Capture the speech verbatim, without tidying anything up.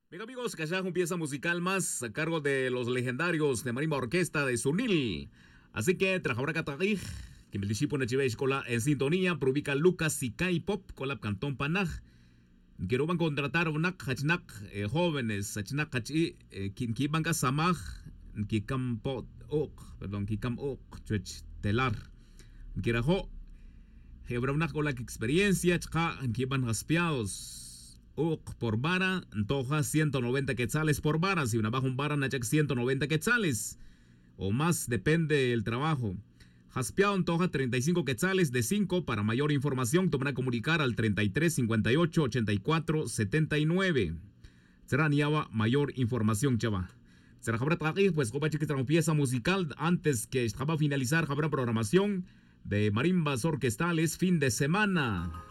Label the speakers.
Speaker 1: Bien amigos, que ya un pieza musical más a cargo de los legendarios de Marimba Orquesta de Sunil. Así que trabajadora Catarij, que me discipo en Chivés Cola en sintonía, provica Lucas y Kai Pop, Colab Cantón Panaj. Quiero van contratar a unak hachnak jóvenes, hachnak hachi, quien que van a samaj, que campo ok, perdón, que cam ok, chuech telar. Quiero jo, hebra una con la experiencia, chka, que van raspeados. Ok por vara, antoja ciento noventa quetzales por vara. Si una baja un vara, nachak ciento noventa quetzales. O más, depende del trabajo. Jaspeado antoja treinta y cinco quetzales de cinco. Para mayor información, tomará comunicar al treinta y tres, cincuenta y ocho, ochenta y cuatro, setenta y nueve. Será niaba mayor información, chava. Será jabra traje, pues, copa chiquita una pieza musical antes que estaba a finalizar jabra programación de marimbas orquestales fin de semana.